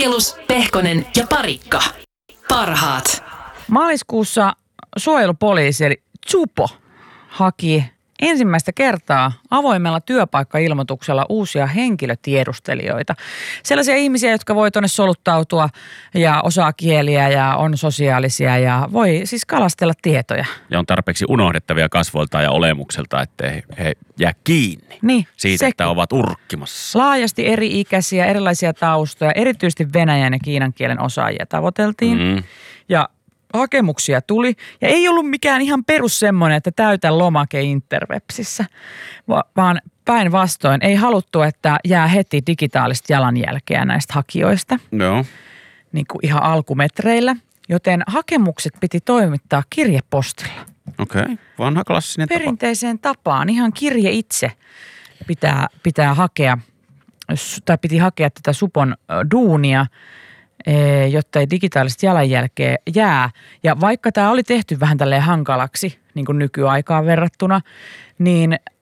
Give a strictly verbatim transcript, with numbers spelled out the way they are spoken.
Mikkelus, Pehkonen ja Parikka. Parhaat. Maaliskuussa suojelupoliisi eli Supo haki ensimmäistä kertaa avoimella työpaikkailmoituksella uusia henkilötiedustelijoita. Sellaisia ihmisiä, jotka voi tuonne soluttautua ja osaa kieliä ja on sosiaalisia ja voi siis kalastella tietoja. Ja on tarpeeksi unohdettavia kasvoiltaan ja olemukselta, ettei he jää kiinni niin, siitä, sekin. Että ovat urkkimassa. Laajasti eri-ikäisiä, erilaisia taustoja, erityisesti venäjän ja kiinan kielen osaajia tavoiteltiin. Mm. Ja hakemuksia tuli. Ja ei ollut mikään ihan perus semmoinen, että täytä lomake Interwebsissä, Va- vaan päinvastoin ei haluttu, että jää heti digitaalista jalanjälkeä näistä hakijoista. Joo. Niin kuin ihan alkumetreillä. Joten hakemukset piti toimittaa kirjepostilla. Okei, okay. Vanha klassinen tapa. Perinteiseen tapaan. Ihan kirje itse pitää, pitää hakea, tai piti hakea tätä Supon duunia, jotta ei digitaalista jalanjälkeä jää. Ja vaikka tämä oli tehty vähän tälleen hankalaksi, niin kuin nykyaikaan verrattuna, niin